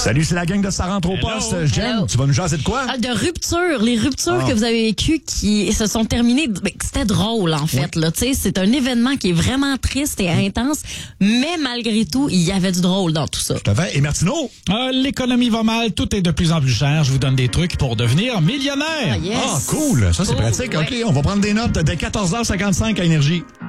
Salut, c'est la gang de Ça rentre au poste. Jen, Hello. tu vas nous jaser de quoi? De ruptures. Les ruptures que vous avez vécues qui se sont terminées, c'était drôle, en fait. Là, c'est un événement qui est vraiment triste et intense, mais malgré tout, il y avait du drôle dans tout ça. Tout à fait. Et Martineau? L'économie va mal, tout est de plus en plus cher. Je vous donne des trucs pour devenir millionnaire. Ah, yes. Ah, cool. Ça, c'est Cool, pratique. ouais. OK, on va prendre des notes dès 14h55 à Énergie.